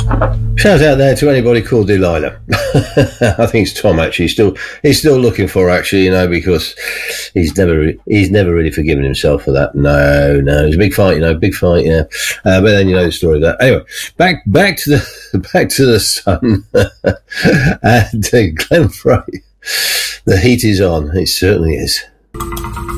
Shout out there to anybody called Delilah. I think it's Tom, actually. He's still looking for her, actually, you know, because he's never really forgiven himself for that. No, it was a big fight, yeah. But then you know the story of that. Anyway, back to the Sun and Glenn Frey. The heat is on. It certainly is.